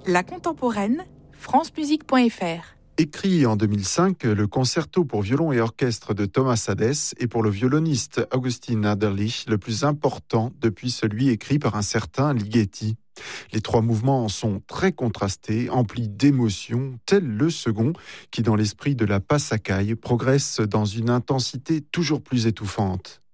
La contemporaine, francemusique.fr. Écrit en 2005, le concerto pour violon et orchestre de Thomas Hadès est pour le violoniste Augustin Adderlich le plus important depuis celui écrit par un certain Ligeti. Les trois mouvements sont très contrastés, emplis d'émotions, tel le second, qui dans l'esprit de la Passacaille progresse dans une intensité toujours plus étouffante.